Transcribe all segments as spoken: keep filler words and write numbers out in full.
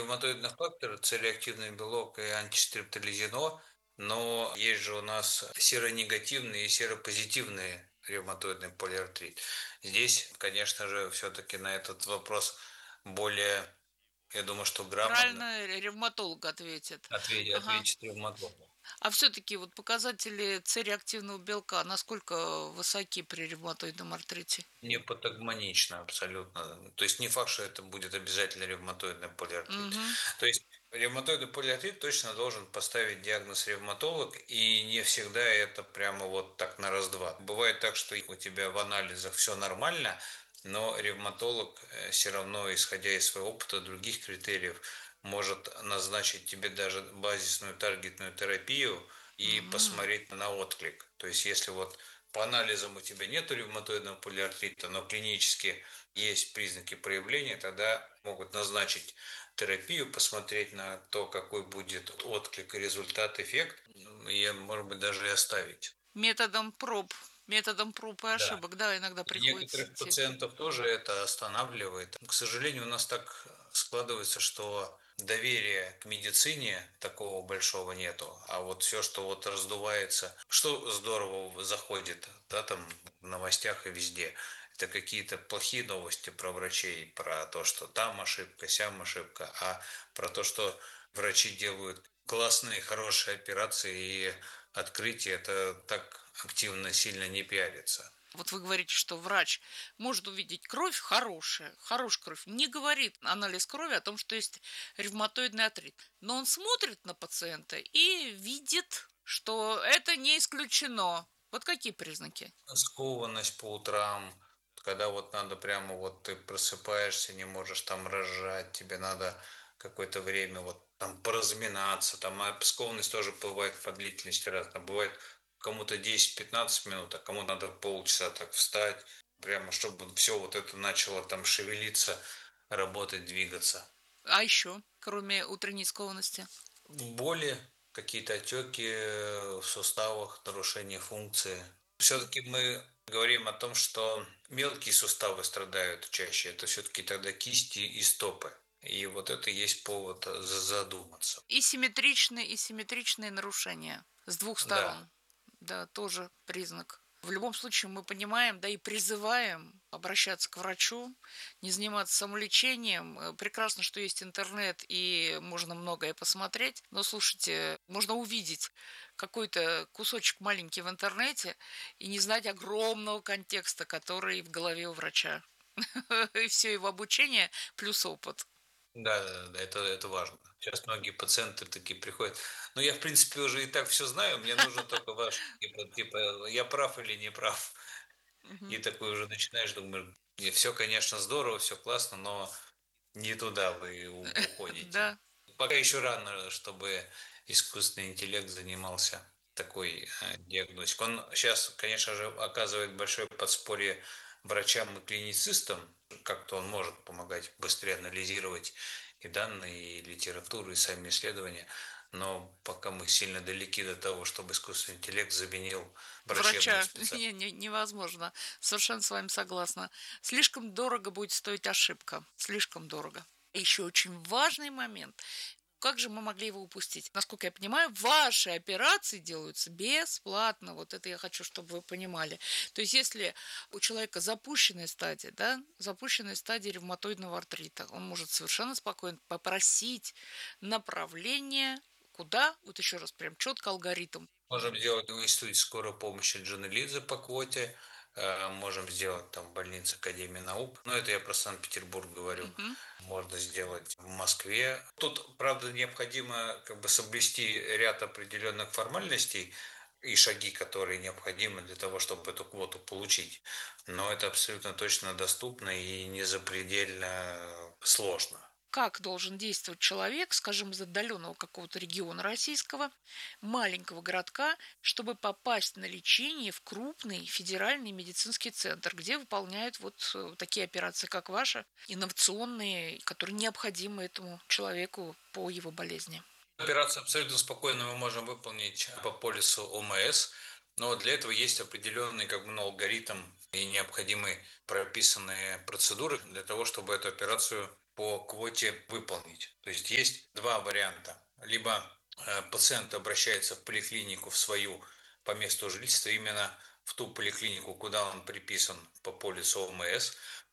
ревматоидных факторов, целеактивный белок и антистрептолизино, но есть же у нас серонегативные и серопозитивные ревматоидный полиартрит. Здесь, конечно же, все-таки на этот вопрос более, я думаю, что грамотно Правильно ревматолог ответит. ответить, Ага. ответить ревматолог. А все-таки вот показатели цереактивного белка насколько высоки при ревматоидном артрите? Не патогномонично абсолютно. То есть не факт, что это будет обязательно ревматоидный полиартрит. Мгм. То есть ревматоидный полиартрит точно должен поставить диагноз ревматолог, и не всегда это прямо вот так на раз-два. Бывает так, что у тебя в анализах все нормально, но ревматолог все равно, исходя из своего опыта, других критериев, может назначить тебе даже базисную таргетную терапию и М. посмотреть на отклик. То есть если вот по анализам у тебя нет ревматоидного полиартрита, но клинически есть признаки проявления, тогда могут назначить терапию, посмотреть на то, какой будет отклик и результат, эффект, и, может быть, даже и оставить. Методом проб, методом проб и Да. ошибок, да, иногда И приходится некоторых идти. пациентов тоже это останавливает. К сожалению, у нас так складывается, что доверия к медицине такого большого нету, а вот все, что вот раздувается, что здорово заходит, да, там в новостях и везде, это какие-то плохие новости про врачей, про то, что там ошибка, сям ошибка, а про то, что врачи делают классные, хорошие операции и открытия, это так активно, сильно не пиарится. Вот вы говорите, что врач может увидеть кровь хорошая, хорошая кровь, не говорит анализ крови о том, что есть ревматоидный артрит, но он смотрит на пациента и видит, что это не исключено. Вот какие признаки? Скованность по утрам, когда вот надо прямо вот ты просыпаешься, не можешь там разжать, тебе надо какое-то время вот там поразминаться, там а скованность тоже бывает по длительности разная, бывает кому-то десять-пятнадцать минут, а кому надо полчаса так встать, прямо чтобы все вот это начало там шевелиться, работать, двигаться. А еще, кроме утренней скованности? Боли, какие-то отеки в суставах, нарушение функции. Все-таки мы говорим о том, что мелкие суставы страдают чаще. Это все-таки тогда кисти и стопы. И вот это есть повод задуматься. И симметричные, и симметричные нарушения с двух Да, сторон. Да, тоже признак. В любом случае мы понимаем, да и призываем обращаться к врачу, не заниматься самолечением. Э, Прекрасно, что есть интернет и можно многое посмотреть, но слушайте, можно увидеть какой-то кусочек маленький в интернете и не знать огромного контекста, который в голове у врача. И все его обучение плюс опыт. да, да, да, это, это важно. Сейчас многие пациенты такие приходят. Ну, я, в принципе, уже и так все знаю, мне нужно только ваш, типа, типа, я прав или не прав. И Мгм. такой уже начинаешь, думаешь, все, конечно, здорово, все классно, но не туда вы у- уходите. Да. Пока еще рано, чтобы искусственный интеллект занимался такой э, диагностикой. Он сейчас, конечно же, оказывает большое подспорье врачам и клиницистам. Как-то он может помогать быстрее анализировать и данные, и литературу, и сами исследования. Но пока мы сильно далеки до того, чтобы искусственный интеллект заменил врачебную Врача специальность. не, не- невозможно. Совершенно с вами согласна. Слишком дорого будет стоить ошибка. Слишком дорого. Еще очень важный момент. Как же мы могли его упустить? Насколько я понимаю, ваши операции делаются бесплатно. Вот это я хочу, чтобы вы понимали. То есть, если у человека запущенная стадия, да, запущенная стадия ревматоидного артрита, он может совершенно спокойно попросить направление куда? Вот еще раз, прям четко алгоритм. Можем сделать в институте скорой помощи Джанелидзе по квоте, э, можем сделать там в больнице Академии наук. Но это я про Санкт-Петербург говорю. Мгм. Можно сделать в Москве. Тут, правда, необходимо как бы соблюсти ряд определенных формальностей и шаги, которые необходимы для того, чтобы эту квоту получить. Но это абсолютно точно доступно и не запредельно сложно. Как должен действовать человек, скажем, из отдаленного какого-то региона российского, маленького городка, чтобы попасть на лечение в крупный федеральный медицинский центр, где выполняют вот э, такие операции, как ваша, инновационные, которые необходимы этому человеку по его болезни. Операцию абсолютно спокойно мы можем выполнить по полису ОМС, но для этого есть определенный как бы, ну, алгоритм и необходимые прописанные процедуры для того, чтобы эту операцию по квоте выполнить. То есть есть два варианта. Либо э, пациент обращается в поликлинику в свою по месту жительства, именно в ту поликлинику, куда он приписан по полису ОМС,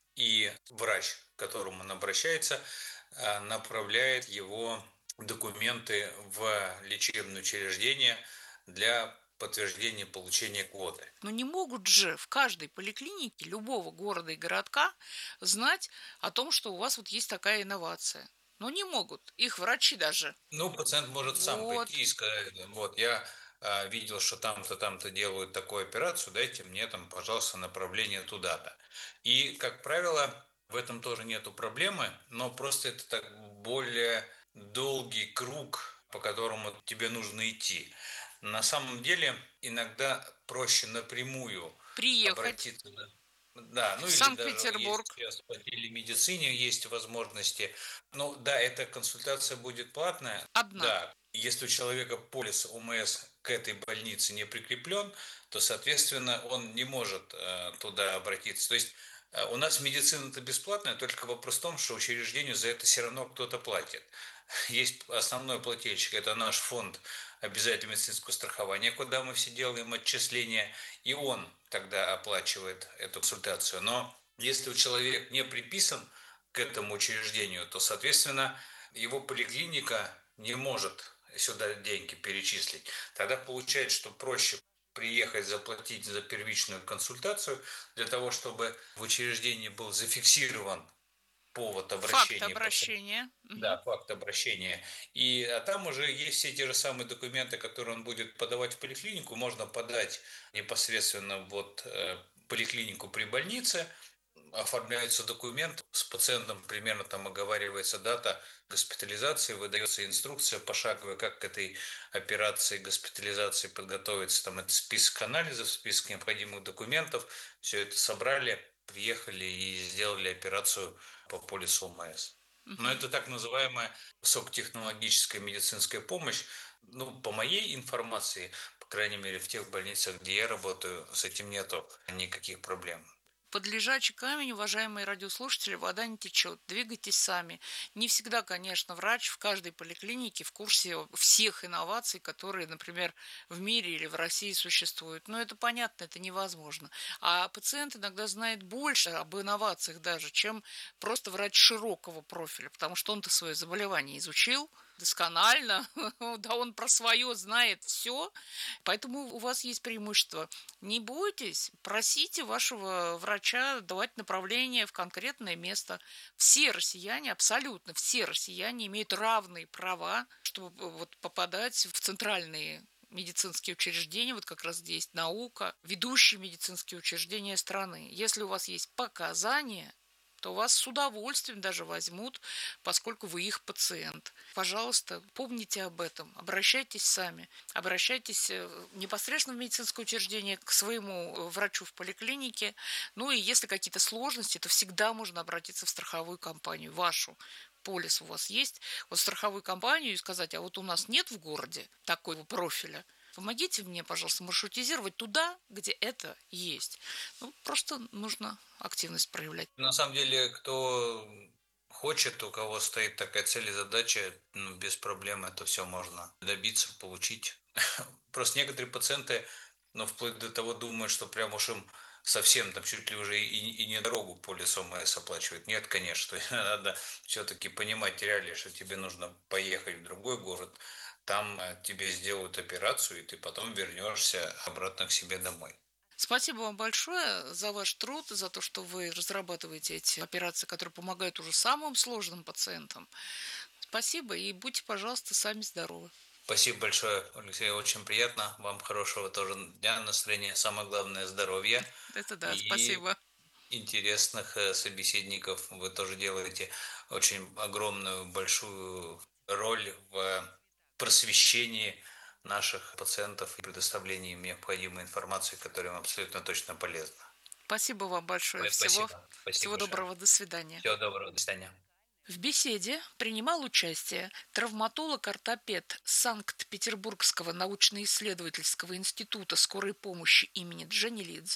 и врач, к которому он обращается, э, направляет его документы в лечебное учреждение для подтверждения получения квоты. Но не могут же в каждой поликлинике любого города и городка знать о том, что у вас вот есть такая инновация. Но не могут. Их врачи даже. Ну, пациент может сам Вот. пойти и сказать, вот я а, видел, что там-то, там-то делают такую операцию, дайте мне там, пожалуйста, направление туда-то. И, как правило, в этом тоже нету проблемы, но просто это так более долгий круг, по которому тебе нужно идти. На самом деле, иногда проще напрямую Приехать обратиться, да, да, ну в или даже есть Санкт-Петербург. сейчас по телемедицине есть возможности. Ну да, эта консультация будет платная. Одна. Да, если у человека полис ОМС к этой больнице не прикреплен, то, соответственно, он не может э, туда обратиться. То есть э, у нас медицина-то бесплатная, только вопрос в том, что учреждению за это все равно кто-то платит. Есть основной плательщик, это наш фонд обязательного медицинского страхования, куда мы все делаем отчисления, и он тогда оплачивает эту консультацию. Но если у человека не приписан к этому учреждению, то, соответственно, его поликлиника не может сюда деньги перечислить. Тогда получается, что проще приехать, заплатить за первичную консультацию для того, чтобы в учреждении был зафиксирован повод Факт обращения пациента. обращения. Мгм. Да, факт обращения. И а там уже есть все те же самые документы, которые он будет подавать в поликлинику. Можно подать непосредственно вот э, в поликлинику при больнице, оформляется документ, с пациентом примерно там оговаривается дата госпитализации, выдается инструкция пошаговая, как к этой операции госпитализации подготовиться. Там это список анализов, список необходимых документов. Все это собрали, приехали и сделали операцию по полису ОМС. Но Мгм. это так называемая высокотехнологическая медицинская помощь. Ну, по моей информации, по крайней мере, в тех больницах, где я работаю, с этим нету никаких проблем. Под лежачий камень, уважаемые радиослушатели, вода не течет. Двигайтесь сами. Не всегда, конечно, врач в каждой поликлинике в курсе всех инноваций, которые, например, в мире или в России существуют. Но это понятно, это невозможно. А пациент иногда знает больше об инновациях даже, чем просто врач широкого профиля, потому что он-то свое заболевание изучил досконально, да он про свое знает все, поэтому у вас есть преимущество. Не бойтесь, просите вашего врача давать направление в конкретное место. Все россияне, абсолютно все россияне имеют равные права, чтобы вот попадать в центральные медицинские учреждения, вот как раз здесь наука, ведущие медицинские учреждения страны. Если у вас есть показания, то вас с удовольствием даже возьмут, поскольку вы их пациент. Пожалуйста, помните об этом, обращайтесь сами, обращайтесь непосредственно в медицинское учреждение к своему врачу в поликлинике. Ну и если какие-то сложности, то всегда можно обратиться в страховую компанию, вашу. Полис у вас есть, вот страховую компанию и сказать, а вот у нас нет в городе такого профиля, помогите мне, пожалуйста, маршрутизировать туда, где это есть. Ну, просто нужно активность проявлять. На самом деле, кто хочет, у кого стоит такая цель и задача, ну, без проблем это все можно добиться, получить. Просто некоторые пациенты, ну, вплоть до того думают, что прям уж им совсем там чуть ли уже и, и не дорогу полис ОМС оплачивают. Нет, конечно, надо все-таки понимать реалии, что тебе нужно поехать в другой город, там э, тебе сделают операцию, и ты потом вернешься обратно к себе домой. Спасибо вам большое за ваш труд, за то, что вы разрабатываете эти операции, которые помогают уже самым сложным пациентам. Спасибо и будьте, пожалуйста, сами здоровы. Спасибо большое, Алексей, очень приятно. Вам хорошего тоже дня, настроения, самое главное здоровья Это да, и спасибо. интересных э, собеседников. Вы тоже делаете очень огромную, большую роль в просвещении наших пациентов и предоставлении им необходимой информации, которая им абсолютно точно полезна. Спасибо вам большое. Всего, Спасибо. Спасибо всего большое. доброго. До свидания. Всего доброго. До свидания. В беседе принимал участие травматолог-ортопед Санкт-Петербургского научно-исследовательского института скорой помощи имени Джанелидзе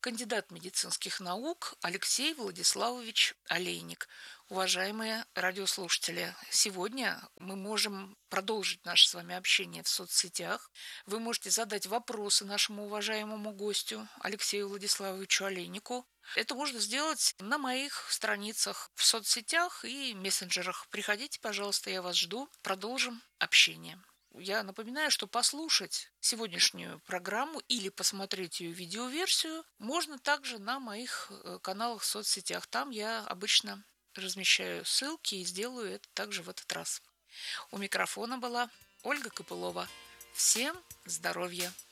кандидат медицинских наук Алексей Владиславович Олейник. Уважаемые радиослушатели, сегодня мы можем продолжить наше с вами общение в соцсетях. Вы можете задать вопросы нашему уважаемому гостю Алексею Владиславовичу Олейнику. Это можно сделать на моих страницах в соцсетях и мессенджерах. Приходите, пожалуйста, я вас жду. Продолжим общение. Я напоминаю, что послушать сегодняшнюю программу или посмотреть ее видеоверсию можно также на моих каналах в соцсетях. Там я обычно размещаю ссылки и сделаю это также в этот раз. У микрофона была Ольга Копылова. Всем здоровья!